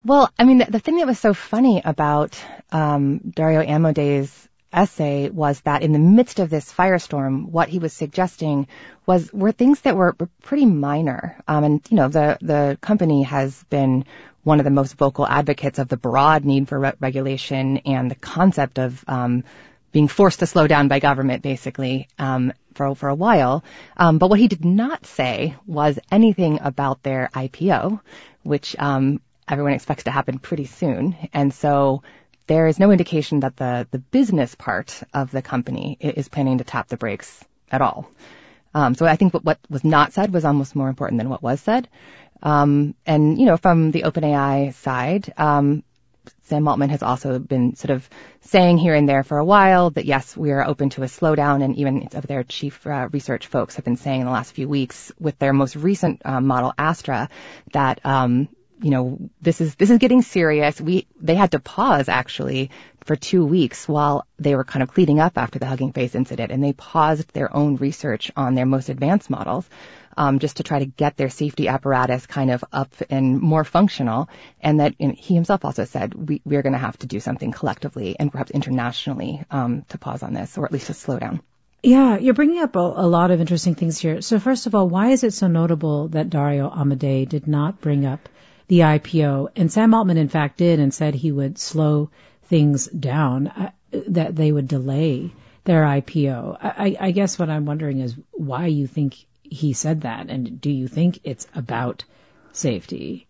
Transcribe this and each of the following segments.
Well, I mean, the thing that was so funny about Dario Amodei's essay was that in the midst of this firestorm, what he was suggesting were things that were pretty minor. And, the company has been one of the most vocal advocates of the broad need for regulation and the concept of being forced to slow down by government, basically, for a while. But what he did not say was anything about their IPO, which everyone expects to happen pretty soon. And so there is no indication that the business part of the company is planning to tap the brakes at all. So I think what was not said was almost more important than what was said. And, from the OpenAI side, Sam Altman has also been sort of saying here and there for a while that, yes, we are open to a slowdown. And even some of their chief research folks have been saying in the last few weeks with their most recent model, Astra, that, this is getting serious. They had to pause actually for 2 weeks while they were kind of cleaning up after the Hugging Face incident, and they paused their own research on their most advanced models, just to try to get their safety apparatus kind of up and more functional. And that he himself also said we're going to have to do something collectively and perhaps internationally to pause on this, or at least to slow down. Yeah, you're bringing up a lot of interesting things here. So first of all, why is it so notable that Dario Amodei did not bring up the IPO? And Sam Altman, in fact, did, and said he would slow things down, that they would delay their IPO. I guess what I'm wondering is why you think he said that, and do you think it's about safety?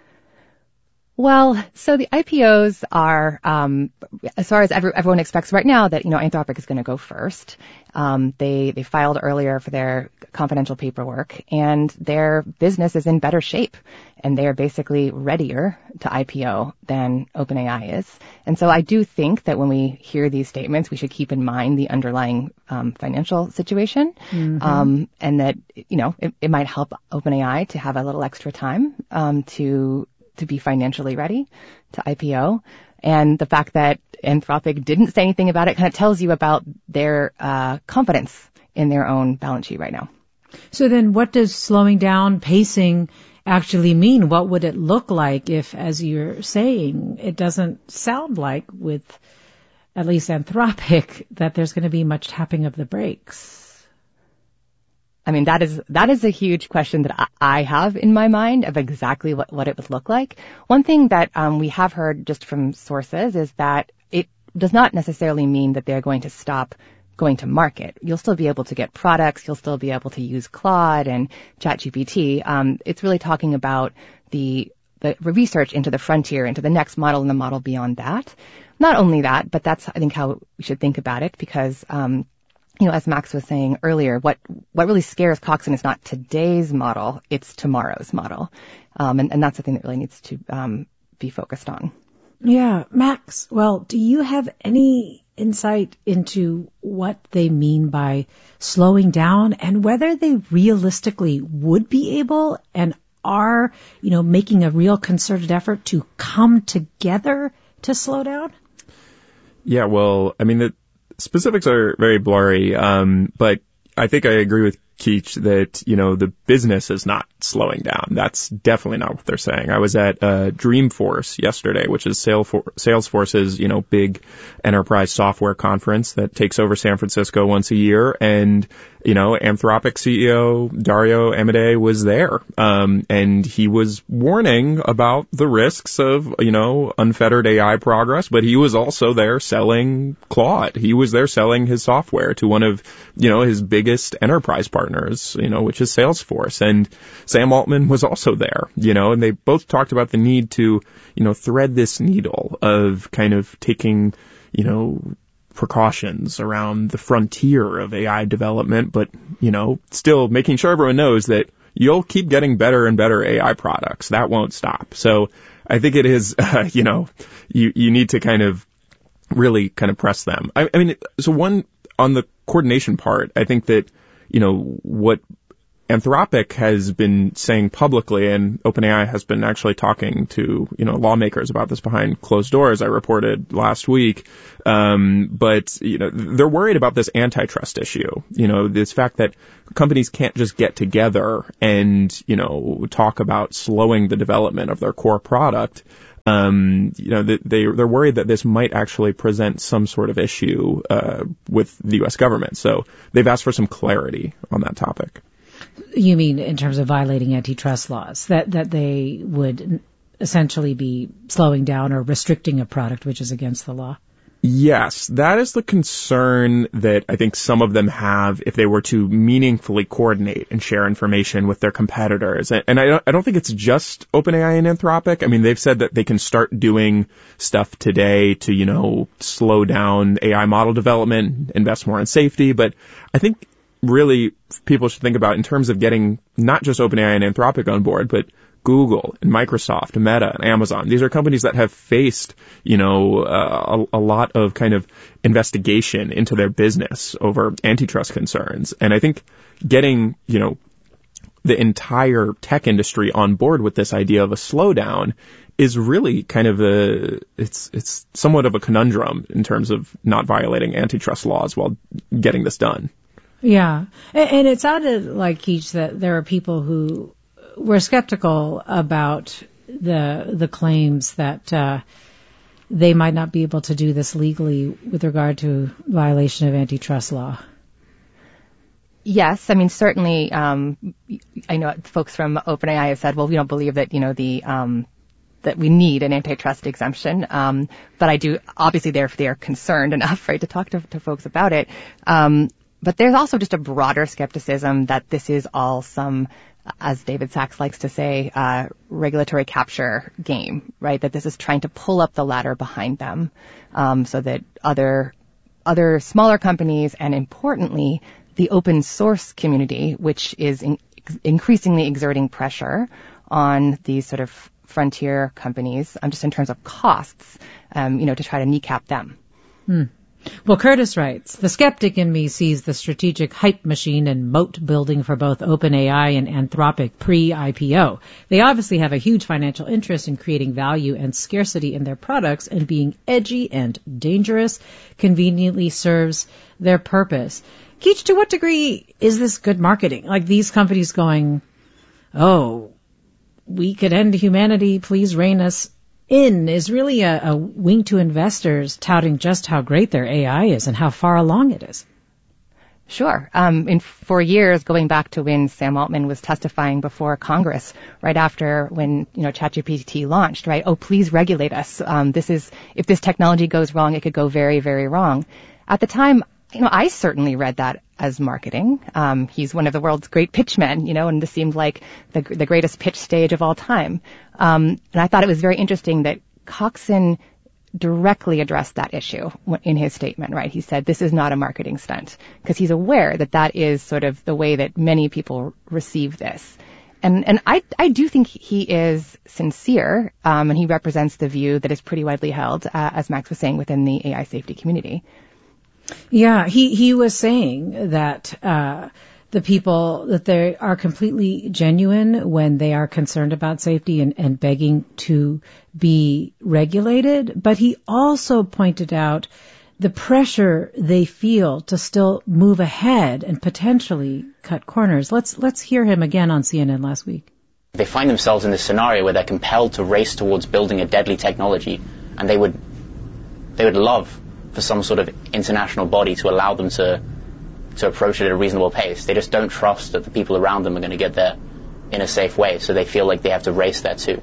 Well, so the IPOs are, as far as everyone expects right now, that, Anthropic is going to go first. They filed earlier for their confidential paperwork, and their business is in better shape, and they are basically readier to IPO than OpenAI is. And so I do think that when we hear these statements, we should keep in mind the underlying financial situation, and that, it might help OpenAI to have a little extra time to be financially ready to IPO. And the fact that Anthropic didn't say anything about it kind of tells you about their confidence in their own balance sheet right now. So then what does slowing down, pacing actually mean? What would it look like if, as you're saying, it doesn't sound like with at least Anthropic that there's going to be much tapping of the brakes? I mean, that is a huge question that I have in my mind of exactly what it would look like. One thing that we have heard just from sources is that it does not necessarily mean that they're going to stop going to market. You'll still be able to get products. You'll still be able to use Claude and ChatGPT. It's really talking about the research into the frontier, into the next model and the model beyond that. Not only that, but that's, I think, how we should think about it, because as Max was saying earlier, what really scares Coxon is not today's model, it's tomorrow's model. And that's the thing that really needs to be focused on. Yeah. Max, well, do you have any insight into what they mean by slowing down and whether they realistically would be able and are, making a real concerted effort to come together to slow down? Yeah, well, I mean, the specifics are very blurry, but I think I agree with Keech that, the business is not slowing down. That's definitely not what they're saying. I was at Dreamforce yesterday, which is Salesforce's, big enterprise software conference that takes over San Francisco once a year. And, Anthropic CEO Dario Amodei was there. And he was warning about the risks of, unfettered AI progress, but he was also there selling Claude. He was there selling his software to one of, his biggest enterprise partners, which is Salesforce. And Sam Altman was also there, and they both talked about the need to, thread this needle of kind of taking, precautions around the frontier of AI development, but, still making sure everyone knows that you'll keep getting better and better AI products. That won't stop. So I think it is, you need to kind of really kind of press them. I mean, so one, on the coordination part, I think that, what Anthropic has been saying publicly, and OpenAI has been actually talking to, lawmakers about this behind closed doors, I reported last week. But, they're worried about this antitrust issue, this fact that companies can't just get together and, talk about slowing the development of their core product. They're worried that this might actually present some sort of issue with the U.S. government. So they've asked for some clarity on that topic. You mean in terms of violating antitrust laws, that they would essentially be slowing down or restricting a product which is against the law? Yes, that is the concern that I think some of them have if they were to meaningfully coordinate and share information with their competitors. And I don't think it's just OpenAI and Anthropic. I mean, they've said that they can start doing stuff today to, slow down AI model development, invest more in safety. But I think really people should think about in terms of getting not just OpenAI and Anthropic on board, but Google and Microsoft and Meta and Amazon. These are companies that have faced, a lot of kind of investigation into their business over antitrust concerns. And I think getting, the entire tech industry on board with this idea of a slowdown is really kind of it's somewhat of a conundrum in terms of not violating antitrust laws while getting this done. Yeah. And it sounded like, Keach, that there are people who were skeptical about the claims that they might not be able to do this legally with regard to violation of antitrust law. Yes, I mean certainly. I know folks from OpenAI have said, well, we don't believe that that we need an antitrust exemption. But I do obviously they are concerned enough, right, to talk to folks about it. But there's also just a broader skepticism that this is all some, as David Sachs likes to say, regulatory capture game, right? That this is trying to pull up the ladder behind them, so that other smaller companies and importantly, the open source community, which is increasingly exerting pressure on these sort of frontier companies, just in terms of costs, to try to kneecap them. Well, Curtis writes, the skeptic in me sees the strategic hype machine and moat building for both OpenAI and Anthropic pre-IPO. They obviously have a huge financial interest in creating value and scarcity in their products, and being edgy and dangerous conveniently serves their purpose. Keach, to what degree is this good marketing? Like these companies going, oh, we could end humanity, please rein us in, is really a wink to investors touting just how great their AI is and how far along it is. Sure. For years, going back to when Sam Altman was testifying before Congress, right after when, ChatGPT launched, right? Oh, please regulate us. If this technology goes wrong, it could go very, very wrong. At the time, I certainly read that as marketing. He's one of the world's great pitchmen, and this seemed like the greatest pitch stage of all time. And I thought it was very interesting that Coxon directly addressed that issue in his statement, right? He said, this is not a marketing stunt, because he's aware that is sort of the way that many people receive this. And I do think he is sincere, and he represents the view that is pretty widely held, as Max was saying, within the AI safety community. Yeah, he was saying that the people, that they are completely genuine when they are concerned about safety and begging to be regulated. But he also pointed out the pressure they feel to still move ahead and potentially cut corners. Let's hear him again on CNN last week. They find themselves in this scenario where they're compelled to race towards building a deadly technology, and they would love for some sort of international body to allow them to approach it at a reasonable pace. They just don't trust that the people around them are going to get there in a safe way, so they feel like they have to race there too.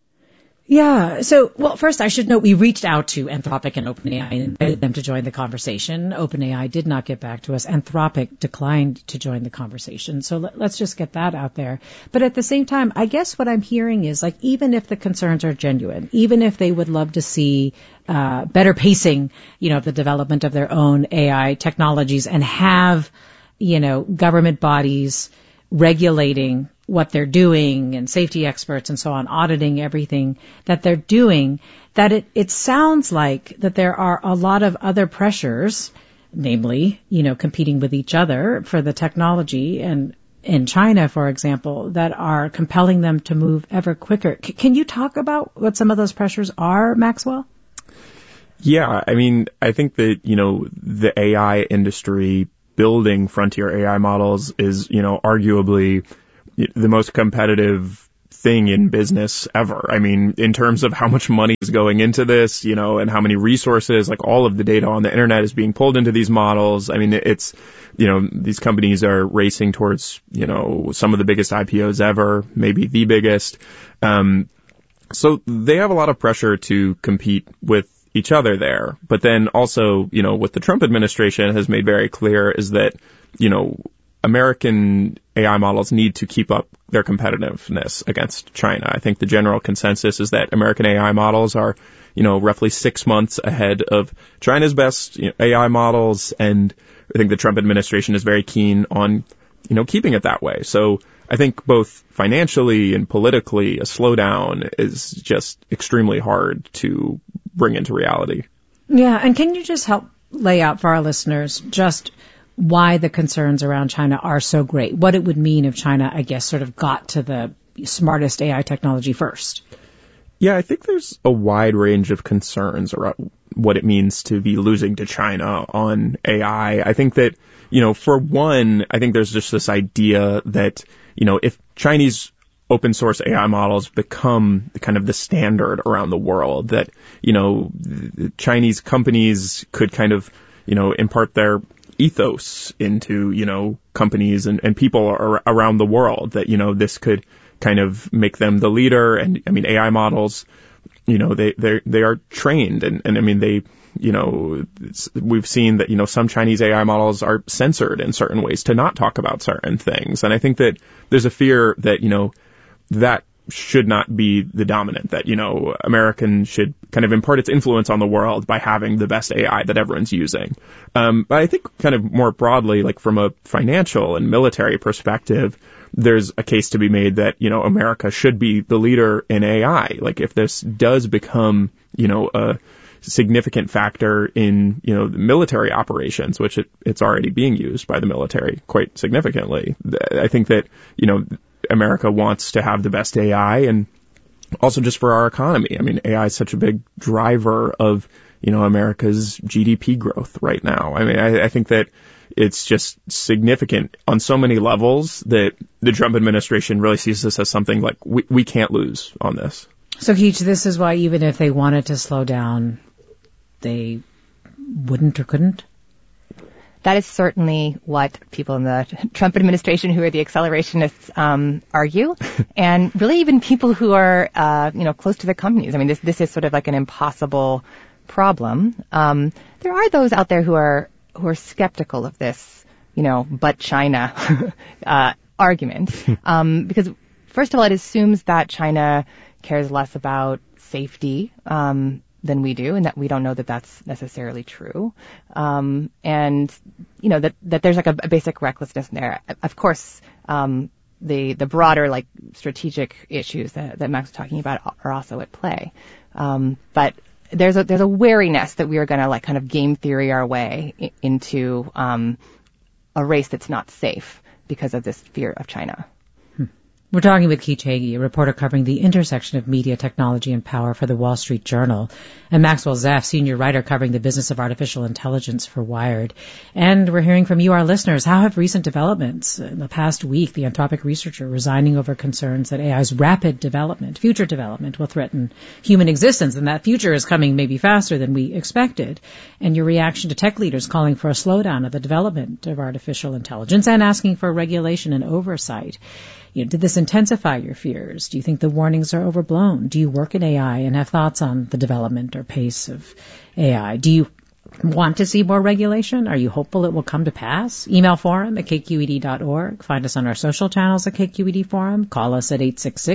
Yeah. So, well, first I should note we reached out to Anthropic and OpenAI and invited them to join the conversation. OpenAI did not get back to us. Anthropic declined to join the conversation. So let's just get that out there. But at the same time, I guess what I'm hearing is, like, even if the concerns are genuine, even if they would love to see better pacing, the development of their own AI technologies and have, government bodies regulating what they're doing and safety experts and so on, auditing everything that they're doing, that it sounds like that there are a lot of other pressures, namely, competing with each other for the technology, and in China, for example, that are compelling them to move ever quicker. Can you talk about what some of those pressures are, Maxwell? Yeah, I mean, I think that, the AI industry building frontier AI models is, arguably the most competitive thing in business ever. I mean, in terms of how much money is going into this, and how many resources, like all of the data on the internet is being pulled into these models. I mean, it's, these companies are racing towards, some of the biggest IPOs ever, maybe the biggest. So they have a lot of pressure to compete with each other there. But then also, what the Trump administration has made very clear is that, American AI models need to keep up their competitiveness against China. I think the general consensus is that American AI models are, roughly 6 months ahead of China's best AI models. And I think the Trump administration is very keen on, keeping it that way. So I think both financially and politically, a slowdown is just extremely hard to bring into reality. Yeah. And can you just help lay out for our listeners just why the concerns around China are so great? What it would mean if China, I guess, sort of got to the smartest AI technology first? Yeah, I think there's a wide range of concerns around what it means to be losing to China on AI. I think that, for one, I think there's just this idea that, if Chinese open source AI models become kind of the standard around the world, that, Chinese companies could kind of, impart their ethos into, companies and people around the world, that, this could kind of make them the leader. And I mean, AI models, they are trained and I mean, they, we've seen that, some Chinese AI models are censored in certain ways to not talk about certain things. And I think that there's a fear that, that should not be the dominant, that, American should kind of impart its influence on the world by having the best AI that everyone's using. But I think kind of more broadly, like from a financial and military perspective, there's a case to be made that, America should be the leader in AI. Like if this does become, a significant factor in, the military operations, which it's already being used by the military quite significantly. I think that, America wants to have the best AI, and also just for our economy. I mean, AI is such a big driver of, America's GDP growth right now. I mean, I think that it's just significant on so many levels that the Trump administration really sees this as something like we can't lose on this. So, Keech, this is why even if they wanted to slow down, they wouldn't or couldn't? That is certainly what people in the Trump administration who are the accelerationists argue, and really even people who are close to the companies. I mean, this is sort of like an impossible problem. There are those out there who are skeptical of this, but China argument, because first of all, it assumes that China cares less about safety than we do, and that we don't know that that's necessarily true. And, that there's like a basic recklessness there. Of course, the broader, like, strategic issues that Max was talking about are also at play. But there's a wariness that we are going to, like, kind of game theory our way into, a race that's not safe because of this fear of China. We're talking with Keech Hagey, a reporter covering the intersection of media, technology, and power for the Wall Street Journal, and Maxwell Zaff, senior writer covering the business of artificial intelligence for Wired. And we're hearing from you, our listeners. How have recent developments in the past week, the Anthropic researcher resigning over concerns that AI's rapid development, future development, will threaten human existence, and that future is coming maybe faster than we expected, and your reaction to tech leaders calling for a slowdown of the development of artificial intelligence and asking for regulation and oversight? Did this intensify your fears? Do you think the warnings are overblown? Do you work in AI and have thoughts on the development or pace of AI? Do you want to see more regulation? Are you hopeful it will come to pass? Email forum@kqed.org. Find us on our social channels at KQED Forum. Call us at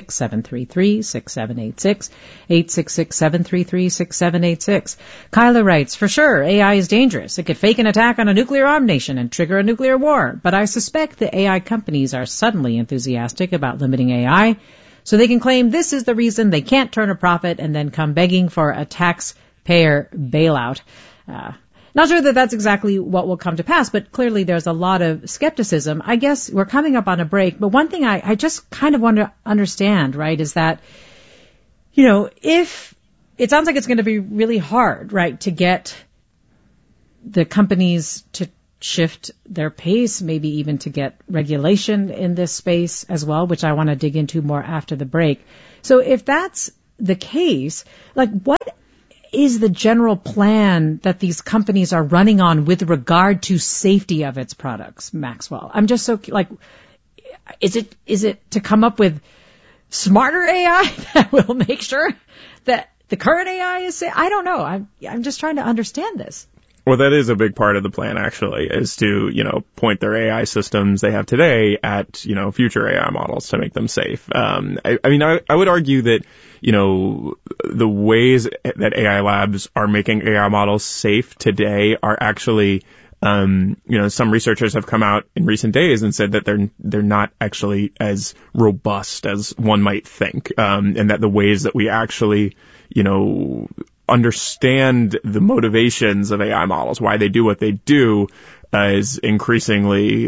866-733-6786, 866-733-6786. Kyla writes, for sure, AI is dangerous. It could fake an attack on a nuclear-armed nation and trigger a nuclear war. But I suspect the AI companies are suddenly enthusiastic about limiting AI, so they can claim this is the reason they can't turn a profit and then come begging for a taxpayer bailout. Not sure that that's exactly what will come to pass, but clearly there's a lot of skepticism. I guess we're coming up on a break, but one thing I just kind of want to understand, right, is that, if it sounds like it's going to be really hard, right, to get the companies to shift their pace, maybe even to get regulation in this space as well, which I want to dig into more after the break. So if that's the case, like what is the general plan that these companies are running on with regard to safety of its products, Maxwell? I'm just so like, is it to come up with smarter AI that will make sure that the current AI is safe? I don't know. I'm just trying to understand this. Well, that is a big part of the plan, actually, is to, point their AI systems they have today at, future AI models to make them safe. I would argue that, the ways that AI labs are making AI models safe today are actually, some researchers have come out in recent days and said that they're not actually as robust as one might think, and that the ways that we actually, understand the motivations of AI models, why they do what they do, is increasingly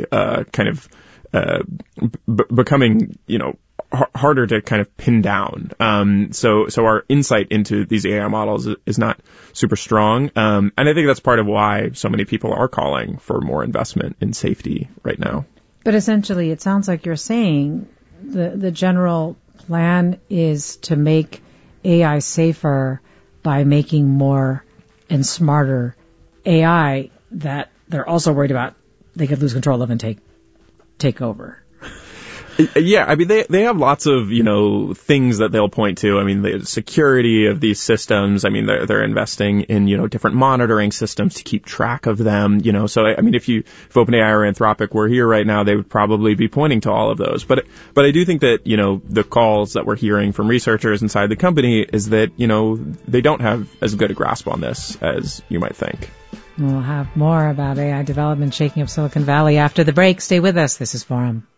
becoming, harder to kind of pin down. So our insight into these AI models is not super strong. And I think that's part of why so many people are calling for more investment in safety right now. But essentially, it sounds like you're saying the general plan is to make AI safer by making more and smarter AI that they're also worried about they could lose control of and take over. Yeah, I mean, they have lots of, things that they'll point to. I mean, the security of these systems. I mean, they're investing in, different monitoring systems to keep track of them, So, I mean, if OpenAI or Anthropic were here right now, they would probably be pointing to all of those. But I do think that, the calls that we're hearing from researchers inside the company is that, they don't have as good a grasp on this as you might think. We'll have more about AI development shaking up Silicon Valley after the break. Stay with us. This is Forum.